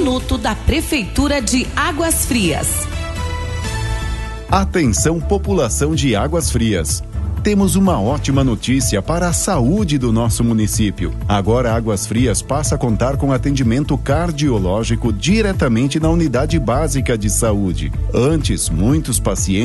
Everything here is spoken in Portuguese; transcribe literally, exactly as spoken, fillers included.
Minuto da Prefeitura de Águas Frias. Atenção, população de Águas Frias. Temos uma ótima notícia para a saúde do nosso município. Agora Águas Frias passa a contar com atendimento cardiológico diretamente na unidade básica de saúde. Antes, muitos pacientes